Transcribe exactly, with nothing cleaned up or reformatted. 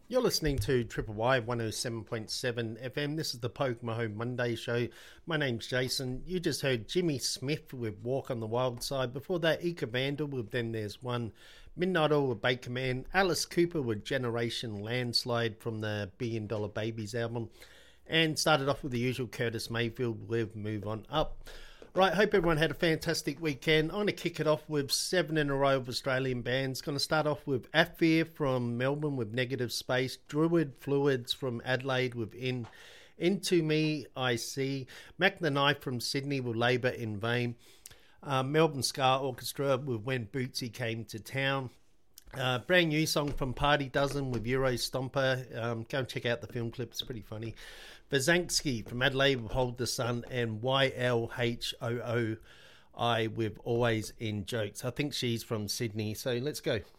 You're listening to Triple Y one oh seven point seven F M. This is the Pokemon Monday show. My name's Jason. You just heard Jimmy Smith with Walk on the Wild Side. Before that, Ika Vandal with Then There's One. Midnight Oil with Baker Man. Alice Cooper with Generation Landslide from the Billion Dollar Babies album. And started off with the usual Curtis Mayfield with Move On Up. Right, hope everyone had a fantastic weekend. I'm going to kick it off with seven in a row of Australian bands. Going to start off with Afir from Melbourne with Negative Space, Druid Fluids from Adelaide with In, Into Me I See, Mac the Knife from Sydney with Labour in Vain, uh, Melbourne Ska Orchestra with When Bootsy Came to Town, Uh, brand new song from Party Dozen with Euro Stomper. Um, go and check out the film clip, it's pretty funny. Vazanski from Adelaide with Hold the Sun, and Y L H O O I with Always in Jokes. I think she's from Sydney, so let's go.